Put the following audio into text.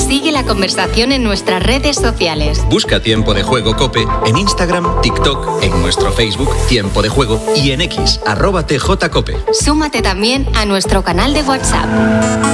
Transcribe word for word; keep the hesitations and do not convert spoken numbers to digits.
Sigue la conversación en nuestras redes sociales. Busca Tiempo de Juego COPE en Instagram, TikTok, en nuestro Facebook Tiempo de Juego y en X, arroba T J Cope. Súmate también a nuestro canal de WhatsApp.